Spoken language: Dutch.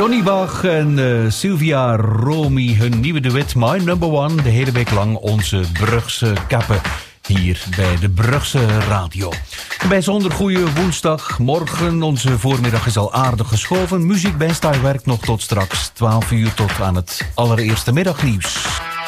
Johnny Bach en Sylvia Romy, hun nieuwe duet My Number One. De hele week lang onze Brugse kappen hier bij de Brugse Radio. Bijzonder goede woensdag. Morgen, onze voormiddag is al aardig geschoven. Muziek bij Stijlwerk nog tot straks 12 uur tot aan het allereerste middagnieuws.